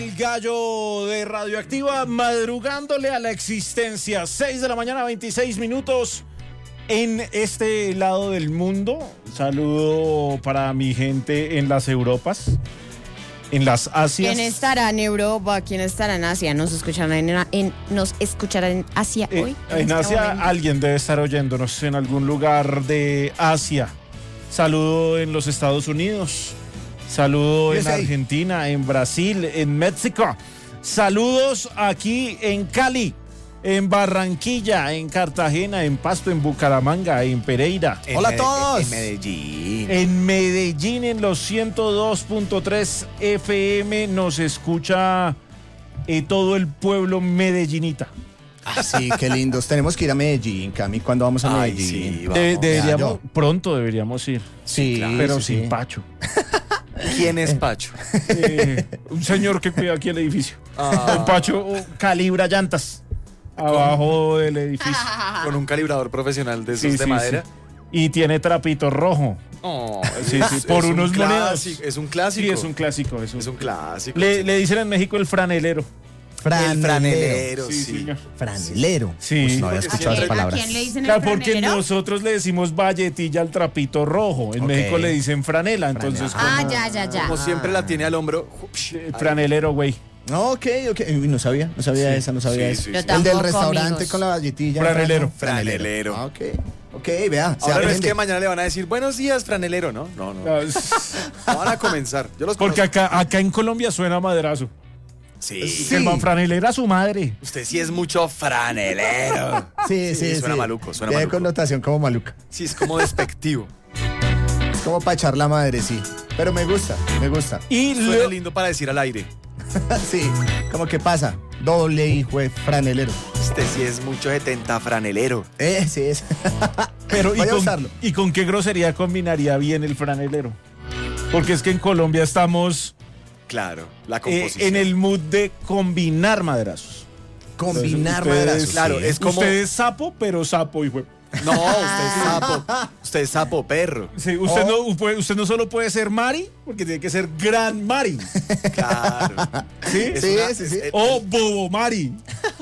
El gallo de Radioactiva madrugándole a la existencia. 6 de la mañana, 26 minutos en este lado del mundo. Saludo para mi gente en las Europas, en las Asias. ¿Quién estará en Europa? ¿Quién estará en Asia? ¿Nos escucharán en Asia hoy? En Asia alguien debe estar oyéndonos en algún lugar de Asia. Saludo en los Estados Unidos. Saludo en Argentina, en Brasil, en México. Saludos aquí en Cali, en Barranquilla, en Cartagena, en Pasto, en Bucaramanga, en Pereira. Hola a todos. En Medellín. En Medellín, en los 102.3 FM, nos escucha todo el pueblo medellinita. Ah, sí, qué lindos. Tenemos que ir a Medellín, Cami. ¿Cuándo vamos a Medellín? Sí, vamos. Pronto deberíamos ir. Sí, claro, pero sí. sin Pacho. ¿Quién es Pacho? Un señor que cuida aquí el edificio. El Pacho calibra llantas abajo del edificio. Con un calibrador profesional de esos de madera. Sí. Y tiene trapito rojo. Oh, Sí, por unos monedas. Es un clásico. Sí, es un clásico. Es un clásico. Le dicen en México el franelero. El franelero, Sí, sí. señor. Franelero. Sí. Uy, no había escuchado esa ¿A palabra. quién le dicen el Claro, porque franelero? nosotros le decimos valletilla al trapito rojo. En Ok. México le dicen franela. Entonces, Ah, como ya. Como siempre la tiene al hombro. el franelero, güey. Ok. Uy, no sabía esa. Sí, eso. sí, Yo sí. El del tampoco, restaurante amigos. con la galletilla. Franelero. Franelero. Ah, ok, vea. se Ahora no es aprende. que mañana le van a decir buenos días, franelero, ¿no? No. No van a comenzar. Yo los Porque conozco. acá en Colombia suena maderazo. Sí. El man franelera a su madre. Usted sí es mucho franelero. Sí. Suena maluco, suena Tiene maluco. connotación como maluca. Sí, es como despectivo. Es como para echar la madre, sí. Pero me gusta. Y Suena lindo para decir al aire. Sí, como que pasa. Doble hijo de franelero. Usted sí es mucho de tentafranelero. Sí es. Pero Voy a usarlo. ¿y con qué grosería combinaría bien el franelero? Porque es que en Colombia estamos Claro, la composición. en el mood de combinar maderazos. Combinar Ustedes- madrazos. Claro, sí. es como... Usted es sapo, pero sapo, hijo. No, usted es sapo. Usted es sapo perro. Sí, usted no solo puede ser Mari, porque tiene que ser Gran Mari. Claro. ¿Sí? Es Sí, una- sí. es- O Bobo Mari.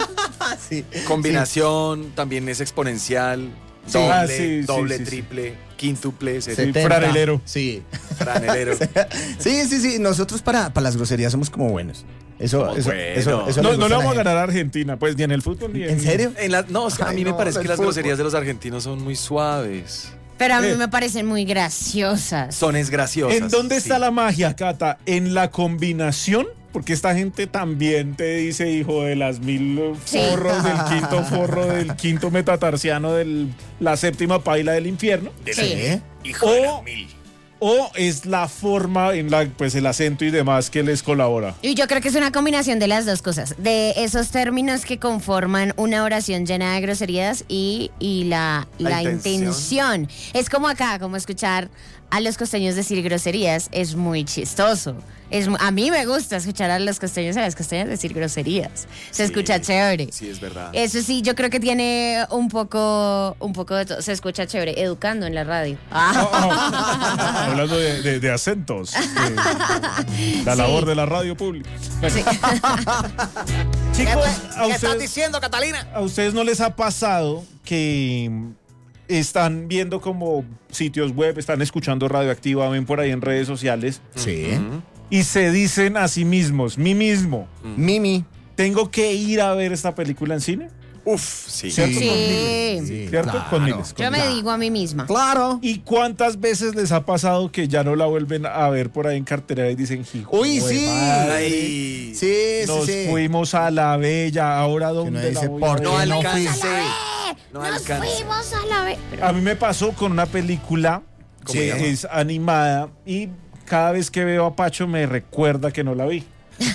Sí. combinación también es exponencial. Sí. Doble, Ah, sí, doble, sí. triple, quíntuple, Sí, Franelero. franelero. Sí. franelero. Sí. Nosotros para las groserías somos como buenos. Eso Somos eso buenos. le No gusta le a vamos a la ganar a Argentina, pues ni en el fútbol ni gente. ¿En serio? No, o sea, a mí Ay, me no, parece el que las fútbol. groserías de los argentinos son muy suaves. Pero a mí me parecen muy graciosas. Son es graciosas. ¿En dónde está sí. la magia, Cata? ¿En la combinación? Porque esta gente también te dice hijo de las 1000 Sí. forros, del quinto forro, del quinto metatarsiano, de la séptima paila del infierno. Sí. Hijo de las O- 1000. ¿O es la forma en la, pues el acento y demás que les colabora? Y yo creo que es una combinación de las dos cosas, de esos términos que conforman una oración llena de groserías y la intención. Es como acá, como escuchar a los costeños decir groserías, es muy chistoso. A mí me gusta escuchar a los costeños y a las costeñas decir groserías. Se escucha chévere. Sí, es verdad. Eso sí, yo creo que tiene un poco de todo. Se escucha chévere, educando en la radio. Hablando de acentos, la labor de la radio pública. Sí. Chicos, ¿Qué estás diciendo, Catalina? ¿a ustedes no les ha pasado que están viendo como sitios web, están escuchando Radioactiva, ven por ahí en redes sociales Sí. y se dicen a sí mismos, mí mismo, Mimi. tengo que ir a ver esta película en cine? Uf, sí. ¿Cierto? Sí. ¿Cierto? claro. Con miles. Yo me digo a mí misma. Claro. ¿Y cuántas veces les ha pasado que ya no la vuelven a ver por ahí en cartelera y dicen, hijo Uy, de sí. madre, Ay. Sí. nos fuimos a la bella, ahora Que uno dónde la dice, voy a ¿por ver? No qué no alcancé. fui? No Nos alcancé. fuimos a la vez. A mí me pasó con una película ¿Cómo se llama? que es animada y cada vez que veo a Pacho me recuerda que no la vi.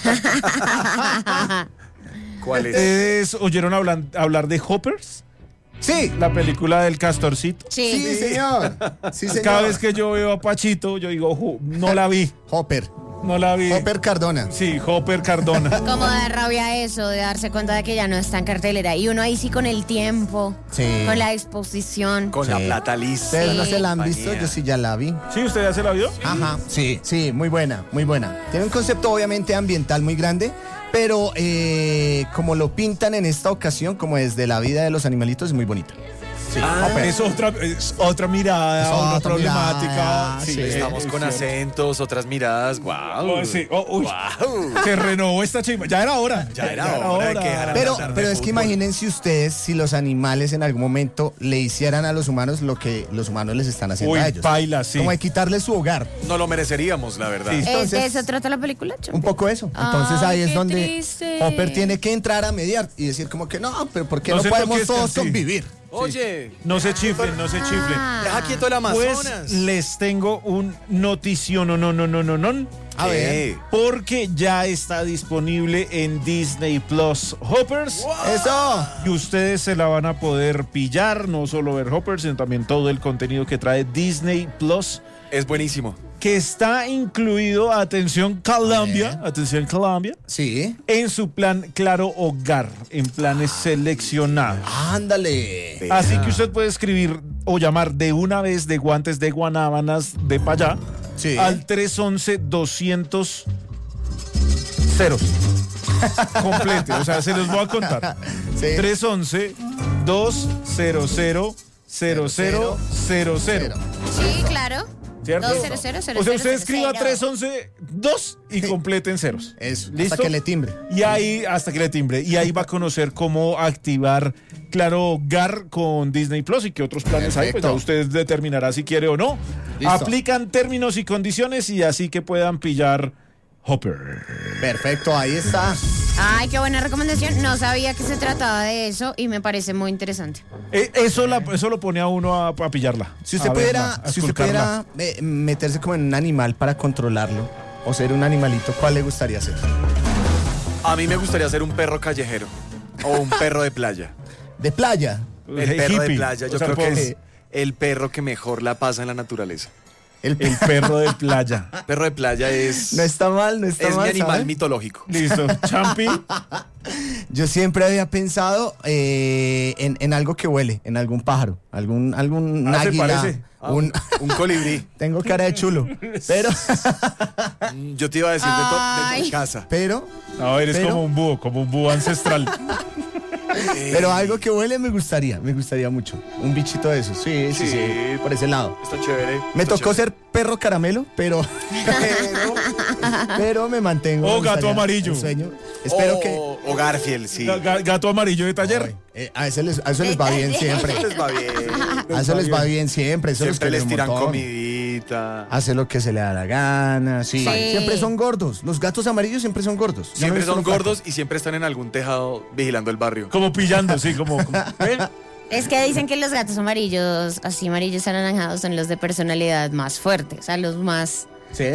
¿Cuál es? ¿Ustedes oyeron hablar de Hoppers? Sí. La película del castorcito. Sí, Sí. señor. Sí, señor. Cada vez que yo veo a Pachito, yo digo, "Ojo, no la vi. Hopper. No la vi. Hopper Cardona. Sí, Hopper Cardona. Como da rabia eso, de darse cuenta de que ya no está en cartelera. Y uno ahí sí con el tiempo, con la exposición. Con la plata lista. ¿Ustedes no se la han visto? Yo sí ya la vi. ¿Sí? ¿Usted ya se la vio? Ajá, sí, muy buena, muy buena. Tiene un concepto obviamente ambiental muy grande, pero como lo pintan en esta ocasión, como desde la vida de los animalitos, es muy bonita. Sí, es otra mirada, otra problemática. Mirada, sí, Estamos con acentos, otras miradas. ¡Guau! Sí. Guau. Se renovó esta chimba. Ya era hora. Ya era hora de que dejaran de Pero hablar de es que fútbol. imagínense ustedes si los animales en algún momento le hicieran a los humanos lo que los humanos les están haciendo a ellos. Paila, sí. Como de quitarles su hogar. No lo mereceríamos, la verdad. Sí. Entonces, ¿De eso trata la película, Chompi? Un poco eso. Entonces ahí es qué donde triste. Hopper tiene que entrar a mediar y decir como que no, pero ¿por qué No no se podemos enloquezcan, todos sí. convivir? Oye, No se chiflen, no se chiflen. deja quieto el Amazonas. Pues les tengo un notición, A ver. porque ya está disponible en Disney Plus Hoppers. Eso. Y ustedes se la van a poder pillar, no solo ver Hoppers, sino también todo el contenido que trae Disney Plus, Es buenísimo. que está incluido, atención Colombia, Sí. en su plan Claro Hogar, en planes seleccionados. Ándale. Así que usted puede escribir o llamar de una vez de guantes de guanábanas de payá Sí. al 311-200 ceros. Complete, o sea, se los voy a contar. Sí. 311-200-0000. Sí, claro. ¿Cierto? 2000000. O sea, usted escriba 311-2 y completen ceros. Eso. ¿Listo? Hasta que le timbre. Y ahí, hasta que le timbre. Y ahí va a conocer cómo activar Claro Hogar con Disney Plus y qué otros planes hay. Pues Perfecto. ya usted determinará si quiere o no. Listo. Aplican términos y condiciones y así que puedan pillar Hopper. Perfecto, ahí está. Ay, qué buena recomendación. No sabía que se trataba de eso y me parece muy interesante. Eso lo pone a uno a pillarla. Si usted A verla, pudiera, a si usted esculcarla. pudiera meterse como en un animal para controlarlo o ser un animalito, ¿cuál le gustaría ser? A mí me gustaría ser un perro callejero o un perro de playa. De playa. El perro de Hippie. playa, yo O sea, creo que pues, es el perro que mejor la pasa en la naturaleza. El el perro de playa. Perro de playa es, No está mal, no está es mi mal. animal ¿sabe? mitológico. Listo. Champi. Yo siempre había pensado en algo que huele, en algún pájaro, algún Ah, se águila, parece. un Un colibrí. tengo cara de chulo, pero Yo te iba a decir de Ay. tu casa. pero No, eres Pero- como un búho ancestral. algo que huele me gustaría mucho, un bichito de esos. Sí, por ese lado. Está chévere. Me está tocó chévere. ser perro caramelo, pero me mantengo. O me gato gustaría amarillo. el sueño. Espero que O Garfield, sí. Gato amarillo de taller. a eso les va bien siempre. Les va bien. A eso les va bien siempre. Eso Siempre los les quiere tiran un montón. comidita. Hace lo que se le da la gana. Sí. Sí. Siempre son gordos. Los gatos amarillos siempre son gordos. Yo no he Siempre visto son uno flaco. gordos y siempre están en algún tejado vigilando el barrio. Como pillando, sí, como ¿ven? Es que dicen que los gatos amarillos, así amarillos anaranjados, son los de personalidad más fuerte. O sea, los más Sí.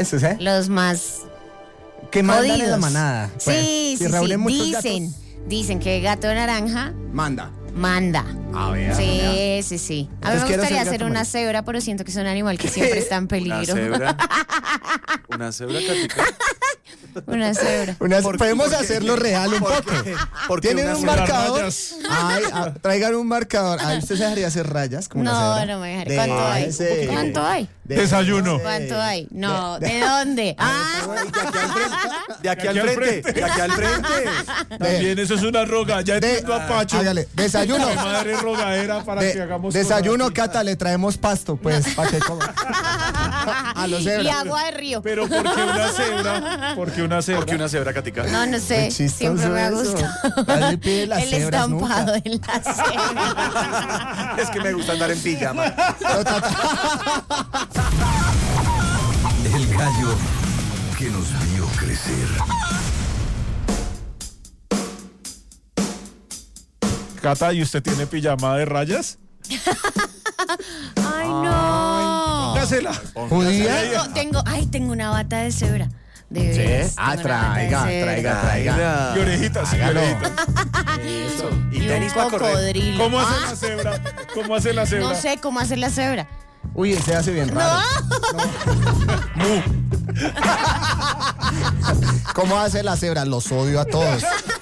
Que mandan en la jodidos. manada. Sí, Pues, sí, si reúnen muchos Dicen, gatos, dicen que gato naranja manda. manda. A ver. Sí. A mí Entonces me quiero gustaría ser gato ser una amarillo. cebra, pero siento que es un animal que siempre está en Una peligro. cebra. Una cebra, Katica. Una cebra. Podemos hacerlo real un poco. Porque Tienen una un cebra- marcador. rayas. Ay, traigan un marcador. Ahí usted se dejaría hacer rayas como una No, cebra. no me dejaré. ¿Cuánto hay? Déjese. ¿Cuánto hay? Desayuno. ¿Cuánto hay? No, ¿de dónde? De aquí al frente. De aquí al frente. También eso es una roga. Ya entiendo a Pacho. Hágale, desayuno. Mi madre rogadera para que hagamos Desayuno, cosas aquí. Cata, le traemos pasto, pues, para que coma. A los Y cebras. agua de río. Pero ¿por qué una cebra? ¿Por qué una cebra? Porque una cebra, Katica. No, no sé. Qué chistoso Siempre me ha eso. gustado. Nadie pide las El cebras estampado nunca. de la cebra. Es que me gusta andar en pijama. El gallo que nos vio crecer. Cata, ¿y usted tiene pijama de rayas? Ay, no. Póngasela. ¿Judía? Tengo una bata de cebra. De veras, Ah, tengo una bata de cebra. traiga. Y orejitas, y Hágalo. orejitas. Y Y tenis un para correr. cocodrilo. ¿Cómo hace Ah, la cebra? ¿Cómo hace la cebra? no sé cómo hacer la cebra. Uy, ese hace bien raro. Mu. ¿Cómo hace la cebra? Los odio a todos.